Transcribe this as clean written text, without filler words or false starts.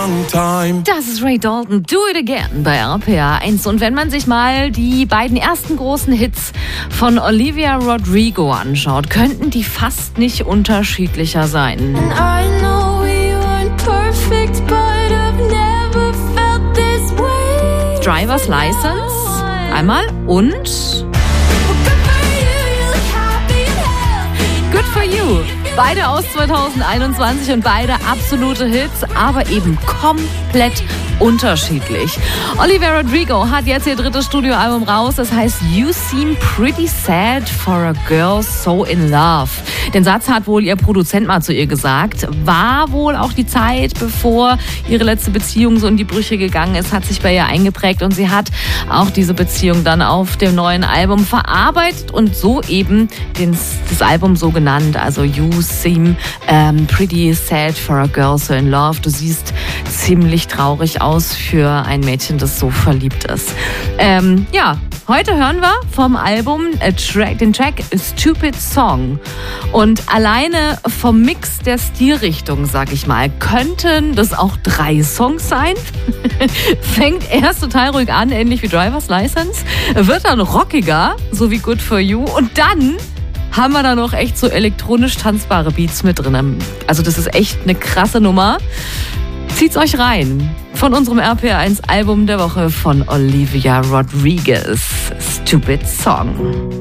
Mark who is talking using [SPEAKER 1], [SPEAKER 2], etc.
[SPEAKER 1] long time.
[SPEAKER 2] Das ist Ray Dalton, Do It Again bei RPA 1. Und wenn man sich mal die beiden ersten großen Hits von Olivia Rodrigo anschaut, könnten die fast nicht unterschiedlicher sein. Driver's License einmal und Good For You. Beide aus 2021 und beide absolute Hits, aber eben komplett unterschiedlich. Olivia Rodrigo hat jetzt ihr drittes Studioalbum raus. Das heißt You Seem Pretty Sad for a Girl So In Love. Den Satz hat wohl ihr Produzent mal zu ihr gesagt. War wohl auch die Zeit, bevor ihre letzte Beziehung so in die Brüche gegangen ist, hat sich bei ihr eingeprägt. Und sie hat auch diese Beziehung dann auf dem neuen Album verarbeitet und so eben das Album so genannt. Also You Seem Pretty Sad for a Girl So In Love. Du siehst ziemlich traurig aus für ein Mädchen, das so verliebt ist. Heute hören wir vom Album den Track Stupid Song. Und alleine vom Mix der Stilrichtung, sag ich mal, könnten das auch 3 Songs sein. Fängt erst total ruhig an, ähnlich wie Driver's License, wird dann rockiger, so wie Good For You. Und dann haben wir da noch echt so elektronisch tanzbare Beats mit drin. Also das ist echt eine krasse Nummer. Zieht's euch rein von unserem RPA1 Album der Woche von Olivia Rodrigo, Stupid Song.